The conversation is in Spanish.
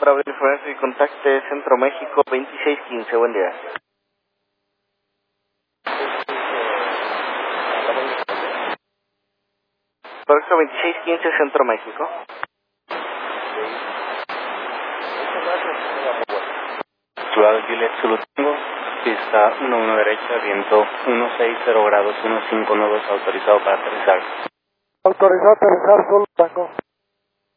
para abrir y contacte Centro México 2615, buen día. Correcto, 2615 Centro México. Ciudad Gilead, Sulutengo, pista 11 derecha, viento 160 grados, 15 nodos, autorizado para aterrizar. Autorizado a aterrizar, Sulutengo.